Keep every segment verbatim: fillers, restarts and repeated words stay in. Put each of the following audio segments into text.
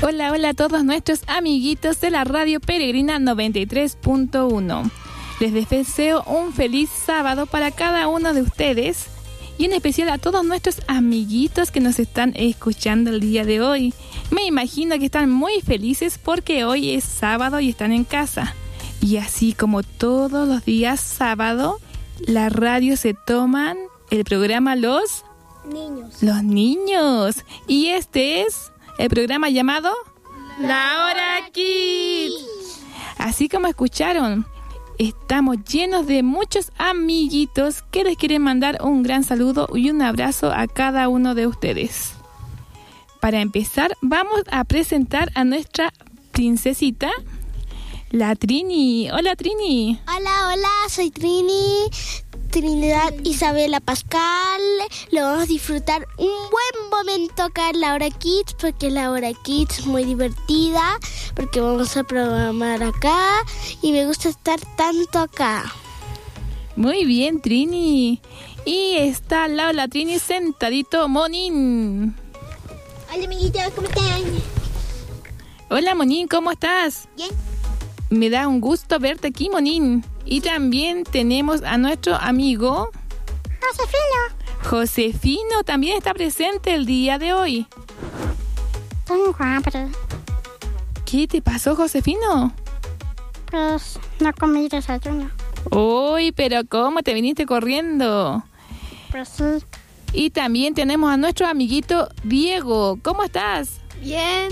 Hola, hola a todos nuestros amiguitos de la Radio Peregrina noventa y tres punto uno. Les deseo un feliz sábado para cada uno de ustedes y en especial a todos nuestros amiguitos que nos están escuchando el día de hoy. Me imagino que están muy felices porque hoy es sábado y están en casa. Y así como todos los días sábado, la radio se toman el programa Los Niños. Los Niños. Y este es el programa llamado La Hora Kids. Así como escucharon, estamos llenos de muchos amiguitos que les quieren mandar un gran saludo y un abrazo a cada uno de ustedes. Para empezar, vamos a presentar a nuestra princesita, la Trini. Hola, Trini. Hola, hola, soy Trini, Trinidad Isabela Pascal. Lo vamos a disfrutar un buen momento acá en La Hora Kids, porque La Hora Kids es muy divertida, porque vamos a programar acá y me gusta estar tanto acá. Muy bien, Trini. Y está al lado de la Trini sentadito Monín. Hola, amiguitos, ¿cómo están? Hola, Monín, ¿cómo estás? Bien. Me da un gusto verte aquí, Monín. Y también tenemos a nuestro amigo Josefino. Josefino también está presente el día de hoy. Tengo hambre. ¿Qué te pasó, Josefino? Pues no comí desayuno. Uy, pero ¿cómo te viniste corriendo? Pues sí. Y también tenemos a nuestro amiguito Diego. ¿Cómo estás? Bien.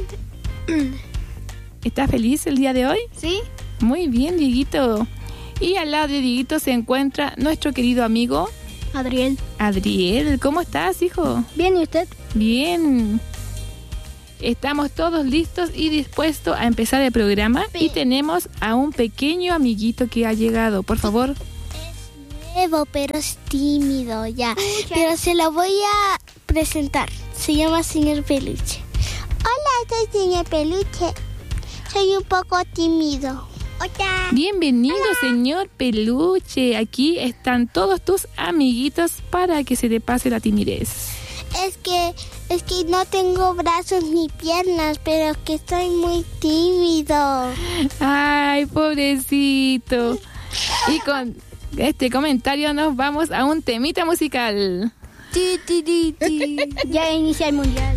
¿Estás feliz el día de hoy? ¿Sí? Muy bien, Dieguito. Y al lado de Dieguito se encuentra nuestro querido amigo Adriel. Adriel. ¿Cómo estás, hijo? Bien, ¿y usted? Bien. Estamos todos listos y dispuestos a empezar el programa. Y tenemos a un pequeño amiguito que ha llegado. Por favor. Es nuevo, pero es tímido ya. Pero se lo voy a presentar. Se llama Señor Peluche. Hola, soy Señor Peluche. Soy un poco tímido. Hola. Bienvenido, señor Peluche. Aquí están todos tus amiguitos para que se te pase la timidez. Es que, es que no tengo brazos ni piernas, pero es que estoy muy tímido. Ay, pobrecito. Y con este comentario nos vamos a un temita musical. Ti, ti, ti, ti. Ya inicia el mundial.